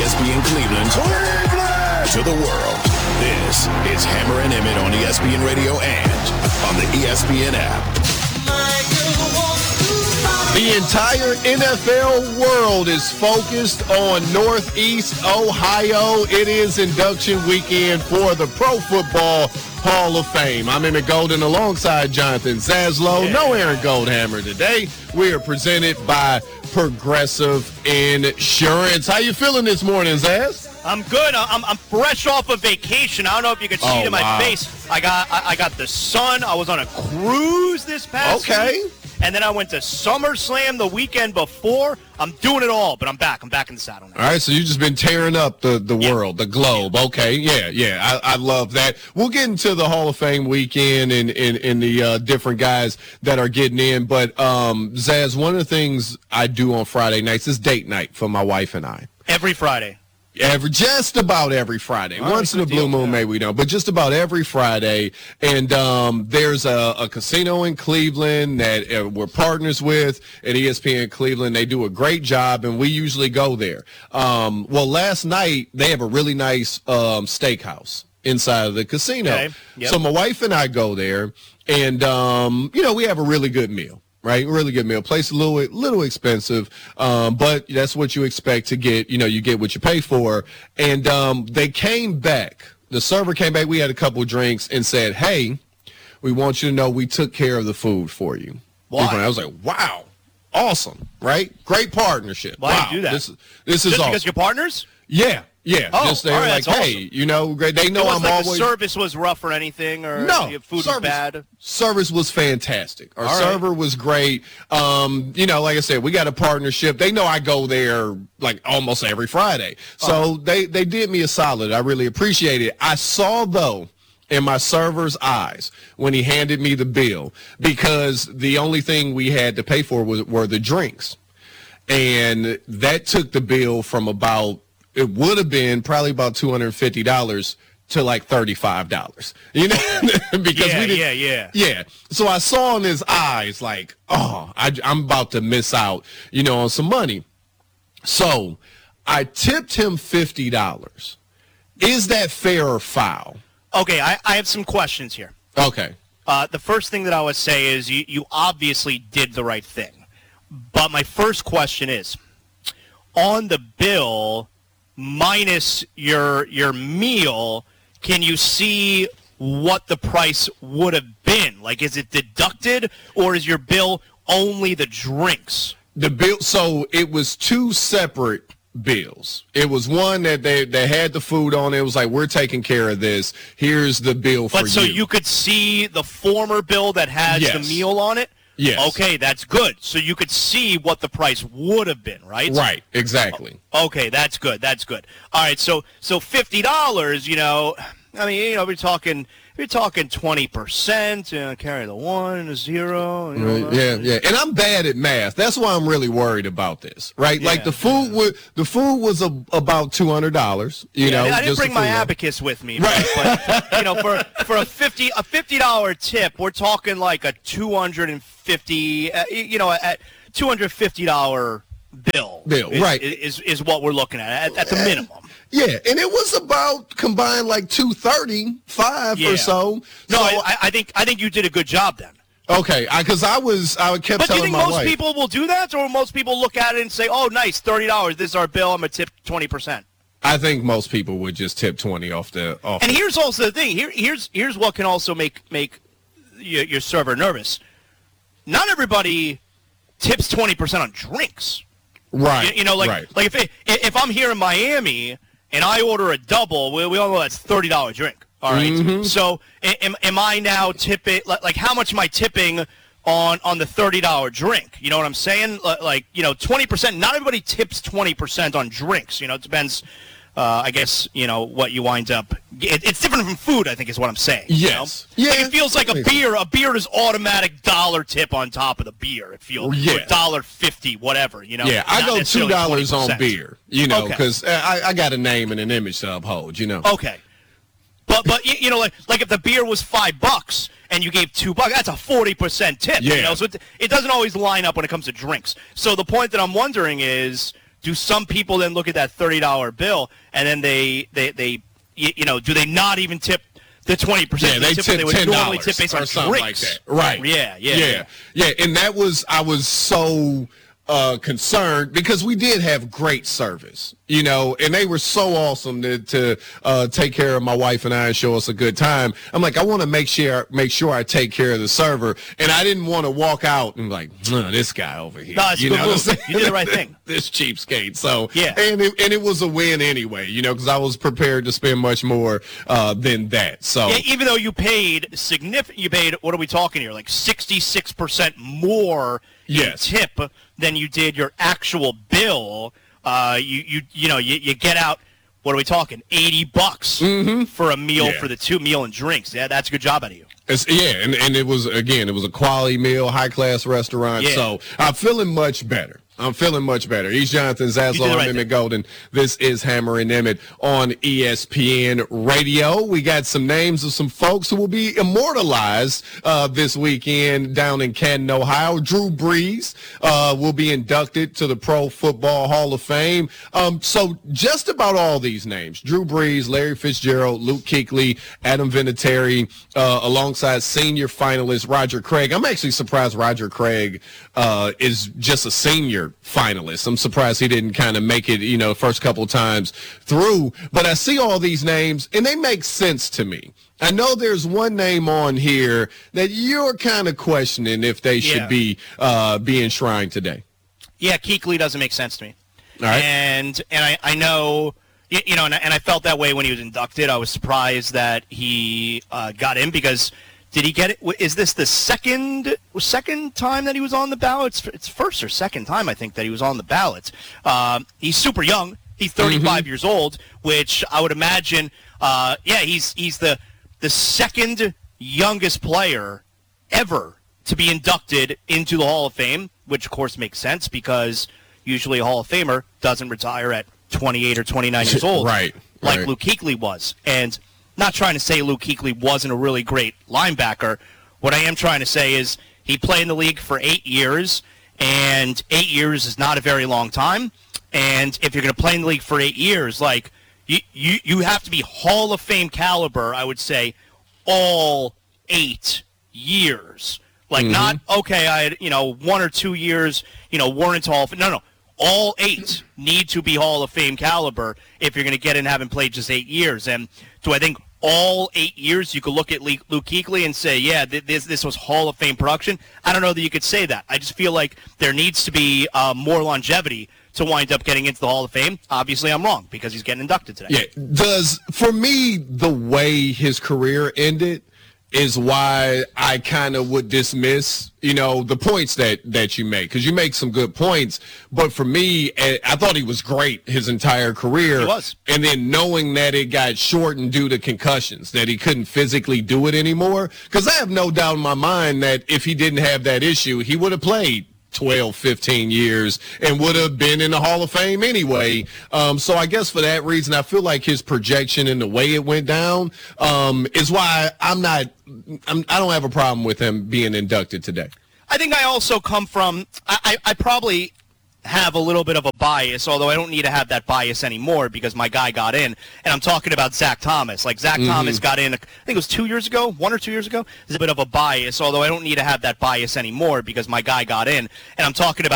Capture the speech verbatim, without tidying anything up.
S P N Cleveland, Cleveland to the world. This is Hammer and Emmett on E S P N Radio and on the E S P N app. The entire N F L world is focused on Northeast Ohio. It is induction weekend for the Pro Football Hall of Fame. I'm Emmett Golden alongside Jonathan Zaslow. Yeah. No Aaron Goldhammer today. We are presented by Progressive Insurance. How you feeling this morning, Zaz? I'm good. I'm, I'm fresh off of vacation. I don't know if you could see Oh, it in my wow. face. I got I, I got the sun. I was on a cruise this past Okay. week. And then I went to SummerSlam the weekend before. I'm doing it all, but I'm back. I'm back in the saddle now. All right, so you've just been tearing up the, the Yeah. world, the globe. Okay, yeah, yeah, I, I love that. We'll get into the Hall of Fame weekend and, and, and the uh, different guys that are getting in. But, um, Zaz, one of the things I do on Friday nights is date night for my wife and I. Every Friday. Every just about every Friday. All Once right, in a good blue deal, moon, yeah. maybe we don't, but just about every Friday. And um, there's a, a casino in Cleveland that uh, we're partners with at E S P N Cleveland. They do a great job, and we usually go there. Um, well, last night they have a really nice um, steakhouse inside of the casino. Okay. Yep. So my wife and I go there, and um, you know, we have a really good meal. Right, really good meal. Place a little, little expensive, um, but that's what you expect to get. You know, you get what you pay for. And um, they came back. The server came back. We had a couple drinks and said, "Hey, we want you to know we took care of the food for you." Why? I was like, "Wow, awesome! Right, great partnership. Why wow, do you do that? This, this is Just awesome. because you're partners? Yeah, yeah. Oh, just they're all right, like, that's hey, awesome. you know, great. They know It I'm was like always the service was rough or anything, or no, the food service, was bad. Service was fantastic. Our All right. server was great. Um, you know, like I said, we got a partnership. They know I go there like almost every Friday. So Uh-huh. they, they did me a solid. I really appreciate it. I saw, though, in my server's eyes when he handed me the bill, because the only thing we had to pay for was, were the drinks. And that took the bill from about, it would have been probably about two hundred fifty dollars to like thirty-five dollars, you know, because Yeah, we didn't, yeah, yeah. yeah. So I saw in his eyes like, oh, I, I'm about to miss out, you know, on some money. So I tipped him fifty dollars. Is that fair or foul? Okay, I, I have some questions here. Okay. Uh, the first thing that I would say is you, you obviously did the right thing. But my first question is, on the bill, minus your your meal, can you see what the price would have been? Like, is it deducted, or is your bill only the drinks? The bill, so it was two separate bills. It was one that they, they had the food on. It was like, we're taking care of this. Here's the bill for you. But so you could see the former bill that has Yes. the meal on it? Yes. Okay, that's good. So you could see what the price would have been, right? Right, exactly. Okay, that's good. That's good. All right, so so fifty dollars, you know, I mean, you know, we're talking we're talking twenty percent, you know, carry the one and a zero. You know, Right, yeah, yeah, and I'm bad at math. That's why I'm really worried about this, right? like Yeah, the food was the food was a, about two hundred dollars. You Yeah, know, I didn't just bring the my food. abacus with me, right? But you know, for for a fifty a fifty dollar tip, we're talking like a two hundred and fifty, uh, you know, at two hundred fifty dollar bill. Bill, is, right. Is is what we're looking at at, at the minimum. Yeah, and it was about combined like two thirty five Yeah. or so. No, So, I, I think I think you did a good job then. okay, because I, I was I kept But do you telling think my most wife. people will do that, or most people look at it and say, "Oh, nice, thirty dollars. This is our bill. I'm gonna tip twenty percent." I think most people would just tip twenty off the off. And here's also the thing. Here, here's here's what can also make make your, your server nervous. Not everybody tips twenty percent on drinks. right, You, you know, like right. like if it, if I'm here in Miami and I order a double, we, we all know that's thirty dollar drink. All right. Mhm. So am, am I now tipping? Like, like how much am I tipping on on the thirty dollar drink? You know what I'm saying? Like, like you know, twenty percent. Not everybody tips twenty percent on drinks. You know, it depends. Uh, I guess, you know, what you wind up. It, it's different from food, I think, is what I'm saying. Yes. You know? Yeah. Like it feels like a beer. A beer is automatic dollar tip on top of the beer. It feels Yeah. dollar fifty, whatever. You know. Yeah, I Not go two necessarily dollars on twenty percent. beer, you know, Okay. because I, I got a name and an image to uphold, you know. Okay. But but you, you know, like like if the beer was five bucks and you gave two bucks, that's a forty percent tip. Yeah. You know, so it, it doesn't always line up when it comes to drinks. So the point that I'm wondering is, do some people then look at that thirty dollar bill and then they, they, they you, you know, do they not even tip the twenty percent? Yeah, they tip, tip they would ten normally dollars tip based or on something drinks. like that. Right. Yeah, yeah, yeah, yeah. yeah. And that was I was so uh, concerned because we did have great service, you know, and they were so awesome to, to uh, take care of my wife and I and show us a good time. I'm like, I want to make sure make sure I take care of the server, and I didn't want to walk out and like, oh, this guy over here. No, it's a you good know move. what I'm saying? You did the right thing. This cheapskate. So yeah, and it, and it was a win anyway, you know, because I was prepared to spend much more uh, than that. So yeah, even though you paid significant, you paid what are we talking here? Like sixty-six percent more yes. in tip than you did your actual bill. Uh, you you you know you, you get out. What are we talking? eighty bucks mm-hmm. for a meal yeah. for the two meal and drinks. Yeah, that's a good job out of you. It's, yeah, and, and it was, again, it was a quality meal, high-class restaurant, yeah. so I'm feeling much better. I'm feeling much better. He's Jonathan Zaslow, right I'm Emmett Golden. This is Hammer and Emmett on E S P N Radio. We got some names of some folks who will be immortalized uh, this weekend down in Canton, Ohio. Drew Brees uh, will be inducted to the Pro Football Hall of Fame. Um, so just about all these names, Drew Brees, Larry Fitzgerald, Luke Kuechly, Adam Vinatieri, uh, alongside senior finalist Roger Craig. I'm actually surprised Roger Craig uh, is just a senior finalist. I'm surprised he didn't kind of make it, you know, first couple times through. But I see all these names, and they make sense to me. I know there's one name on here that you're kind of questioning if they should yeah. be uh, be enshrined today. Yeah, Kuechly doesn't make sense to me. All right. And and I, I know, you, you know, and I, and I felt that way when he was inducted. I was surprised that he uh, got in because did he get it? Is this the second second time that he was on the ballots? It's first or second time, I think, that he was on the ballots. Um, he's super young. He's thirty-five mm-hmm. years old, which I would imagine, uh, yeah, he's he's the the second youngest player ever to be inducted into the Hall of Fame, which, of course, makes sense because usually a Hall of Famer doesn't retire at twenty-eight or twenty-nine years old, right? Like right. Luke Kuechly was. And not trying to say Luke Kuechly wasn't a really great linebacker. What I am trying to say is he played in the league for eight years, and eight years is not a very long time. And if you're going to play in the league for eight years, like you, you, you have to be Hall of Fame caliber, I would say, all eight years. Like mm-hmm. not, okay, I had, you know, one or two years, you know, weren't Hall of Fame. No, no. All eight need to be Hall of Fame caliber if you're going to get in having played just eight years. And do I think all eight years you could look at Luke Kuechly and say, yeah, this this was Hall of Fame production? I don't know that you could say that. I just feel like there needs to be uh, more longevity to wind up getting into the Hall of Fame. Obviously, I'm wrong because he's getting inducted today. Yeah, does for me the way his career ended is why I kind of would dismiss, you know, the points that, that you make, because you make some good points. But for me, I thought he was great his entire career. He was. And then knowing that it got shortened due to concussions, that he couldn't physically do it anymore, because I have no doubt in my mind that if he didn't have that issue, he would have played twelve, fifteen years and would have been in the Hall of Fame anyway. Um, so I guess for that reason, I feel like his projection and the way it went down um, is why I'm not, I'm, I don't have a problem with him being inducted today. I think I also come from, I, I, I probably have a little bit of a bias, although I don't need to have that bias anymore because my guy got in. And I'm talking about Zach Thomas. Like, Zach mm-hmm. Thomas got in, I think it was two years ago, one or two years ago. There's a bit of a bias, although I don't need to have that bias anymore because my guy got in. And I'm talking about